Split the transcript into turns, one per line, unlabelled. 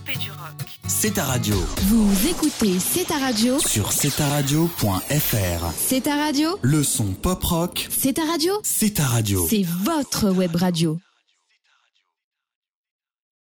top et du rock.
C'est ta radio.
Vous écoutez C'est ta radio
Sur cetaradio.fr.
C'est ta radio
Le son pop rock.
C'est ta radio
C'est ta radio.
C'est votre web radio.